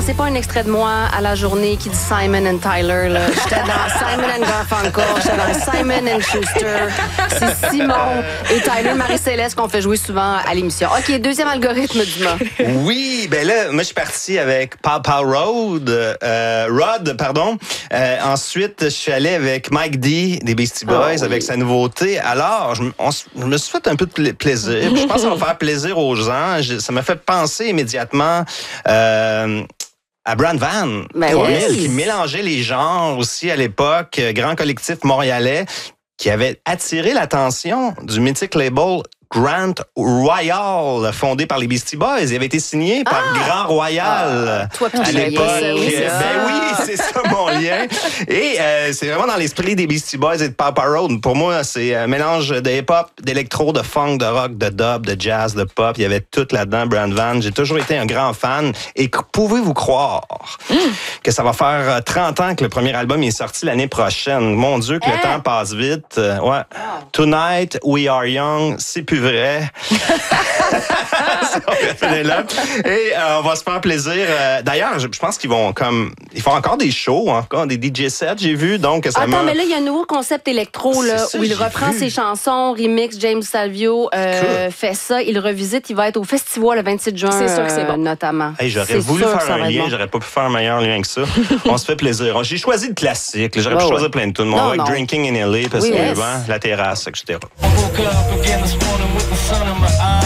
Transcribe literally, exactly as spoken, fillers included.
C'est pas un extrait de moi à la journée qui dit Simon and Tyler. Là. J'étais dans Simon and Garfunkel, j'étais dans Simon and Schuster. C'est Simon et Tyler, Marie-Céleste qu'on fait jouer souvent à l'émission. OK, deuxième algorithme du mois. Oui, ben là, moi je suis parti avec Papa Road, euh, Rod, pardon. Euh, ensuite, je suis allé avec Mike D des Beastie Boys oh, oui. avec sa nouveauté. Alors, je, on, je me suis fait un peu de pla- plaisir. Je pense que ça va faire plaisir aux gens. Je, ça m'a fait penser immédiatement. Euh, À Brand Van, ben oui. qui mélangeait les genres aussi à l'époque, grand collectif montréalais, qui avait attiré l'attention du mythique label Grand Royal, fondé par les Beastie Boys. Il avait été signé par ah! Grand Royal ah, toi, à l'époque. Ça, oui, c'est ben oui, c'est ça mon lien. Et euh, c'est vraiment dans l'esprit des Beastie Boys et de Papa Road. Pour moi, c'est un mélange de hip-hop, d'électro, de funk, de rock, de dub, de jazz, de pop. Il y avait tout là-dedans, Brand Van. J'ai toujours été un grand fan. Et pouvez-vous croire mm. que ça va faire trente ans que le premier album est sorti l'année prochaine? Mon Dieu, que hein? le temps passe vite. Ouais. Wow. Tonight, We Are Young, c'est plus vrai. là. Et euh, on va se faire plaisir. Euh, d'ailleurs, je, je pense qu'ils vont comme... Ils font encore des shows, encore des D J sets, j'ai vu. Donc, ça Attends, m'a... mais là, il y a un nouveau concept électro là, ça, où il reprend vu. ses chansons, remix, James Salvio euh, cool. fait ça. Il revisite, il va être au festival le vingt-six juin, c'est sûr que c'est bon. euh, notamment. Hey, j'aurais c'est voulu faire un lien, bon. j'aurais pas pu faire un meilleur lien que ça. On se fait plaisir. J'ai choisi le classique. J'aurais oh, pu choisir ouais. plein de tunes. On va avec Drinking in L A, parce oui, que yes. la terrasse, et cetera